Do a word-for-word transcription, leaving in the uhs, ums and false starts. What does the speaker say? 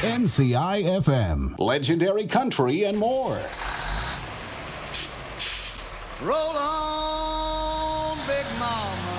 N C I F M, Legendary Country and more. Roll on, Big Mama.